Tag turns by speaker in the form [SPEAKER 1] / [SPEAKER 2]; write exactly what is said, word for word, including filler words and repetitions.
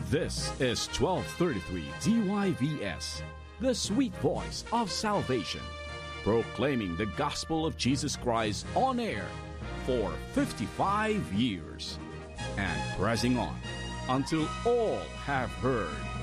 [SPEAKER 1] This is twelve thirty-three D Y V S, the sweet voice of salvation, proclaiming the gospel of Jesus Christ on air for fifty-five years and pressing on until all have heard.